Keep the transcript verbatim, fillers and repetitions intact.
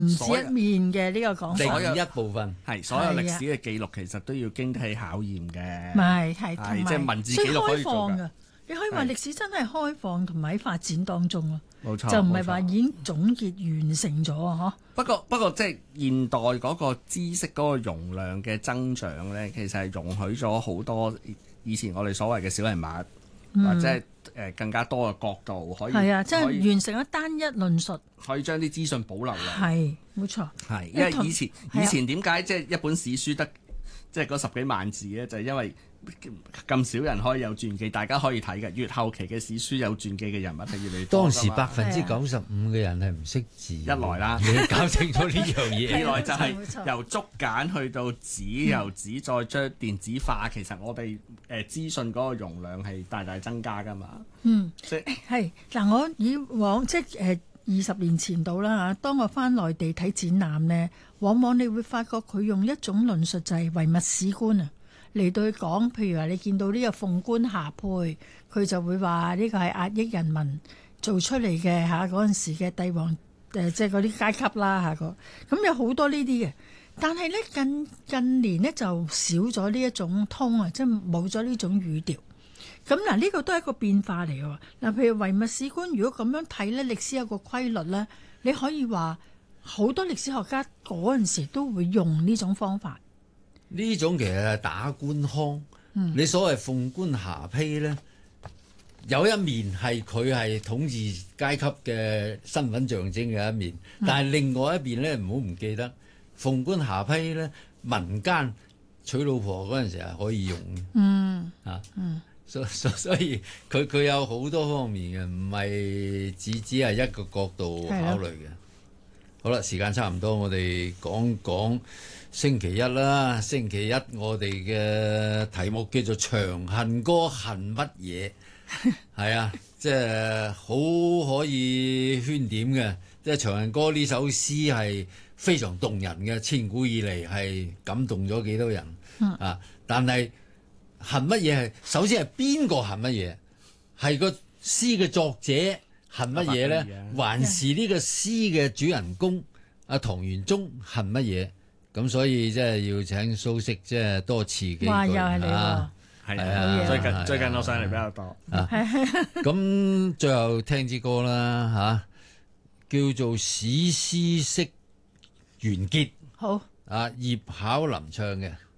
唔止一面嘅呢個講法， 另一部分係所有歷史嘅記錄其實都要經得起考驗嘅。 唔係係同埋即係文字記錄可以做㗎。 你可以話歷史真係開放同埋喺發展當中咯， 冇錯， 就唔係話已經總結完成咗啊！嗬。 不過不過，即係現代嗰個知識嗰個容量嘅增長咧，其實係容許咗好多以前我哋所謂嘅小人物，嗯、或者係誒更加多嘅角度可以係啊，即係完成咗單一論述， 可以將啲資訊保留落。 係冇錯， 係因為以前以前點解即係一本史書得即係嗰十幾萬字咧？就係、是、因為咁少人可以有傳記，大家可以睇嘅。越後期嘅史書有傳記嘅人物係越嚟越多。 當時百分之九十五嘅人係唔識字，一來啦， 你搞清楚呢樣嘢。 二來就係由竹簡去到紙，由紙再將電子化，其實我哋誒資訊嗰個容量係大大增加噶嘛。 嗯， 即係嗱，我以往即係誒二十年前到啦嚇，當我翻內地睇展覽呢，往往你會發覺佢用一種論述就係唯物史觀啊。嚟到去講，譬如話你見到呢個鳳冠霞帔，佢就會話呢個係壓抑人民做出嚟嘅嚇，嗰陣時嘅帝王誒，即係嗰啲階級啦嚇個，咁有好多呢啲嘅。但係咧近近年咧就少咗呢一種通啊，即係冇咗呢種語調。咁嗱，呢個都係一個變化嚟嘅。嗱，譬如唯物史觀，如果咁樣睇咧，歷史有個規律咧，你可以話好多歷史學家嗰陣時都會用呢種方法。 呢種其實係打官腔，嗯、你所謂鳳冠霞帔咧，有一面係佢係統治階級嘅身份象徵嘅一面，嗯、但係另外一邊咧，唔好唔記得鳳冠霞帔咧，民間娶老婆嗰陣時係可以用嘅。嗯啊，嗯，所所所以佢佢有好多方面嘅，唔係只只係一個角度考慮嘅。好啦，時間差唔多，我哋講講星期一啦。星期一我哋嘅題目叫做《長恨歌恨乜嘢》，係啊，即係好可以圈點嘅。即係《長恨歌》呢首詩係非常動人嘅，千古以嚟係感動咗幾多人、嗯、啊！但係恨乜嘢係首先係邊個恨乜嘢？係個詩嘅作者恨乜嘢咧？還是呢個詩嘅主人公阿唐玄宗恨乜嘢？咁所以即係要請蘇軾即係多詞幾句。哇！又係你喎， 係啊！最近最近我上嚟比較多。 咁最後聽支歌啦嚇，叫做《史詩式完結》。 好。 啊，葉巧琳唱嘅。